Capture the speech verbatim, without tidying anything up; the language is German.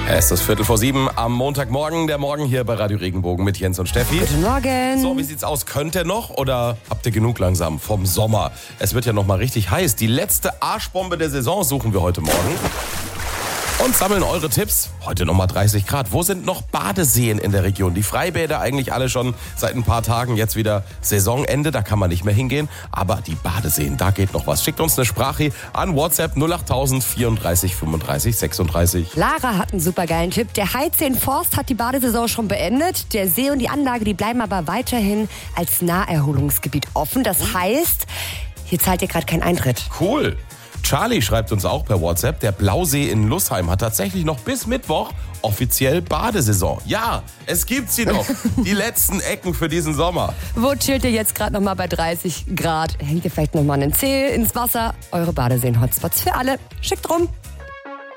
Es ist Viertel vor sieben am Montagmorgen, der Morgen hier bei Radio Regenbogen mit Jens und Steffi. Guten Morgen. So, wie sieht's aus? Könnt ihr noch oder habt ihr genug langsam vom Sommer? Es wird ja noch mal richtig heiß. Die letzte Arschbombe der Saison suchen wir heute Morgen. Und sammeln eure Tipps. Heute nochmal dreißig Grad. Wo sind noch Badeseen in der Region? Die Freibäder eigentlich alle schon seit ein paar Tagen. Jetzt wieder Saisonende, da kann man nicht mehr hingehen. Aber die Badeseen, da geht noch was. Schickt uns eine Sprache an WhatsApp null acht tausend vierunddreißig fünfunddreißig sechsunddreißig. Lara hat einen supergeilen Tipp. Der Heizsee in Forst hat die Badesaison schon beendet. Der See und die Anlage, die bleiben aber weiterhin als Naherholungsgebiet offen. Das heißt, hier zahlt ihr gerade keinen Eintritt. Cool. Charlie schreibt uns auch per WhatsApp, der Blausee in Lussheim hat tatsächlich noch bis Mittwoch offiziell Badesaison. Ja, es gibt sie noch. Die letzten Ecken für diesen Sommer. Wo chillt ihr jetzt gerade noch mal bei dreißig Grad? Hängt ihr vielleicht noch mal einen Zeh ins Wasser? Eure Badeseen-Hotspots für alle. Schickt rum.